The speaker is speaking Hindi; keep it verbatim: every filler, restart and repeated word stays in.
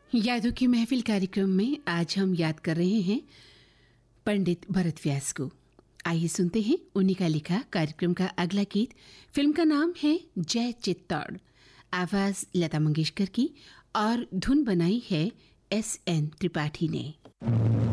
यादों की महफिल कार्यक्रम में आज हम याद कर रहे हैं पंडित भरत व्यास को। आइए सुनते हैं उन्हीं का लिखा कार्यक्रम का अगला गीत। फिल्म का नाम है जय चित्तौड़। आवाज लता मंगेशकर की और धुन बनाई है एस एन त्रिपाठी ने।